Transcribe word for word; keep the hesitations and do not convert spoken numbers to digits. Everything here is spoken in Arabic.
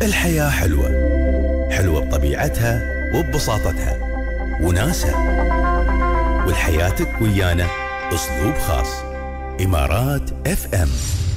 الحياة حلوة، حلوة بطبيعتها وببساطتها وناسها، والحياتك ويانا أسلوب خاص. إمارات اف ام.